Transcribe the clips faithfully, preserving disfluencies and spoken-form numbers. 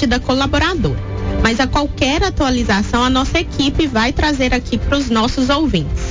idade da colaboradora. Mas a qualquer atualização, a nossa equipe vai trazer aqui para os nossos ouvintes.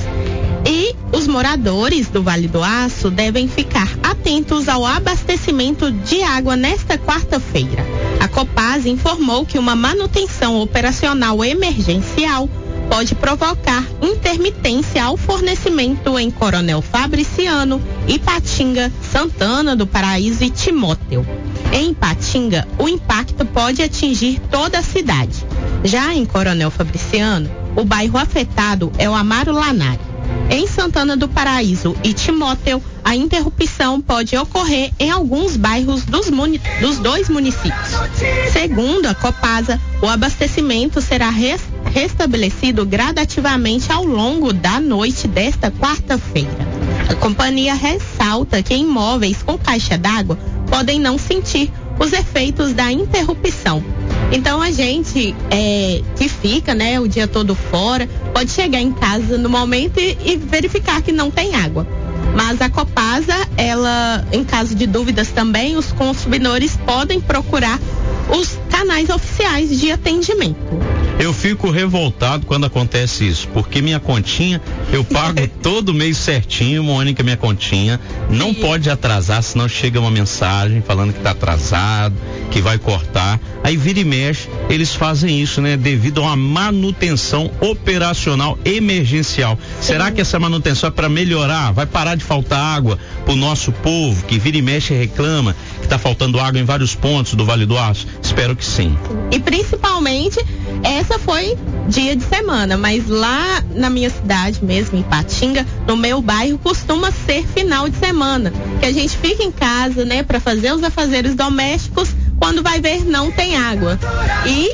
E os moradores do Vale do Aço devem ficar atentos ao abastecimento de água nesta quarta-feira. A Copasa informou que uma manutenção operacional emergencial pode provocar intermitência ao fornecimento em Coronel Fabriciano, Ipatinga, Santana do Paraíso e Timóteo. Em Ipatinga, o impacto pode atingir toda a cidade. Já em Coronel Fabriciano, o bairro afetado é o Amaro Lanari. Em Santana do Paraíso e Timóteo, a interrupção pode ocorrer em alguns bairros dos, muni- dos dois municípios. Segundo a Copasa, o abastecimento será res- restabelecido gradativamente ao longo da noite desta quarta-feira. A companhia ressalta que imóveis com caixa d'água podem não sentir os efeitos da interrupção. Então a gente é, que fica, né, o dia todo fora, pode chegar em casa no momento e, e verificar que não tem água. Mas a Copasa, ela, em caso de dúvidas também, os consumidores podem procurar os canais oficiais de atendimento. Eu fico revoltado quando acontece isso, porque minha continha, eu pago todo mês certinho, Mônica, minha continha, não Sim. pode atrasar, senão chega uma mensagem falando que está atrasado, que vai cortar, aí vira e mexe, eles fazem isso, né, devido a uma manutenção operacional emergencial. Sim. Será que essa manutenção é para melhorar? Vai parar de faltar água pro nosso povo, que vira e mexe e reclama que está faltando água em vários pontos do Vale do Aço? Espero que sim. E principalmente, essa foi dia de semana, mas lá na minha cidade mesmo, em Ipatinga, no meu bairro, costuma ser final de semana, que a gente fica em casa, né, para fazer os afazeres domésticos, quando vai ver não tem água. E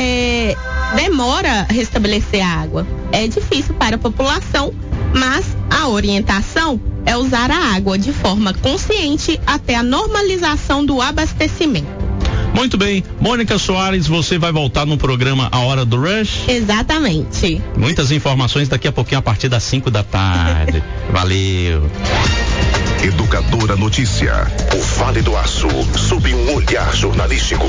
é, demora a restabelecer a água. É difícil para a população, mas a orientação é usar a água de forma consciente até a normalização do abastecimento. Muito bem, Mônica Soares, você vai voltar no programa A Hora do Rush? Exatamente. Muitas informações daqui a pouquinho a partir das cinco da tarde. Valeu. Educadora Notícia. O Vale do Aço, sob um olhar jornalístico.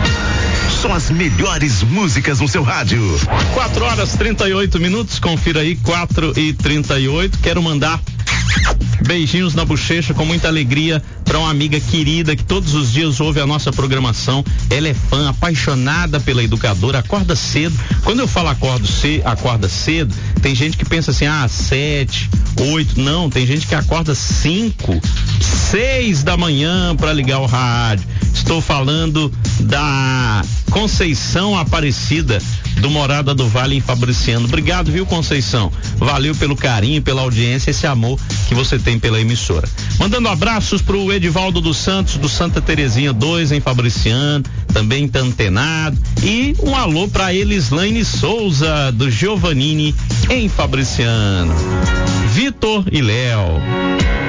São as melhores músicas no seu rádio. quatro horas e trinta e oito minutos, confira aí, quatro e trinta e oito. Quero mandar beijinhos na bochecha com muita alegria para uma amiga querida que todos os dias ouve a nossa programação. Ela é fã, apaixonada pela educadora, acorda cedo. Quando eu falo acordo ce, acorda cedo, tem gente que pensa assim, ah, sete, oito, não, tem gente que acorda cinco, seis da manhã para ligar o rádio. Estou falando da Conceição Aparecida, do Morada do Vale em Fabriciano. Obrigado, viu, Conceição? Valeu pelo carinho, pela audiência, esse amor que você tem pela emissora. Mandando abraços pro Edivaldo dos Santos, do Santa Terezinha dois em Fabriciano, também tá antenado. E um alô pra Elislaine Souza, do Giovannini em Fabriciano. Vitor e Léo.